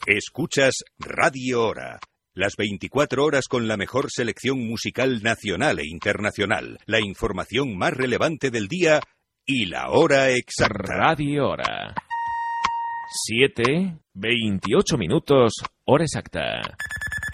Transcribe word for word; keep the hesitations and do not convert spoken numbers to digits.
Escuchas Radio Hora. Las veinticuatro horas con la mejor selección musical nacional e internacional. La información más relevante del día y la hora exacta. Radio Hora. siete, veintiocho minutos, hora exacta.